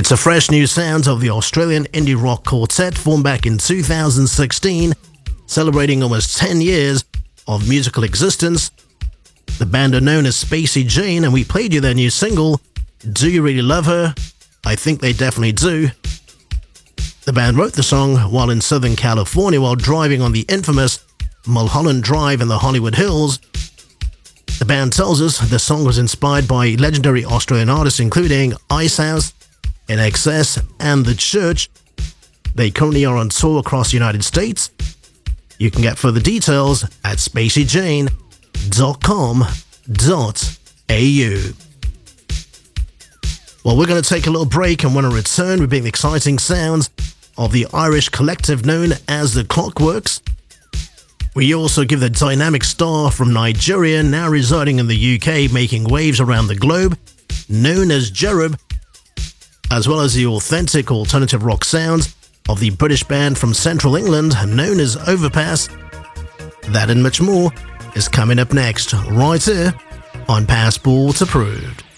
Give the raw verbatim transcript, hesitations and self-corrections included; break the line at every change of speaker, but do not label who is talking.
It's a fresh new sound of the Australian indie rock quartet formed back in two thousand sixteen, celebrating almost ten years of musical existence. The band are known as Spacey Jane, and we played you their new single, Do You Really Love Her? I think they definitely do. The band wrote the song while in Southern California while driving on the infamous Mulholland Drive in the Hollywood Hills. The band tells us the song was inspired by legendary Australian artists including Icehouse, I N X S, and The Church. They currently are on tour across the United States. You can get further details at spacey jane dot com dot a u. Well, we're going to take a little break, and when I return, we bring the exciting sounds of the Irish collective known as the Clockworks. We also give the dynamic star from Nigeria, now residing in the U K, making waves around the globe, known as Jerub, as well as the authentic alternative rock sounds of the British band from central England known as Overpass. That and much more is coming up next, right here on Passport Approved.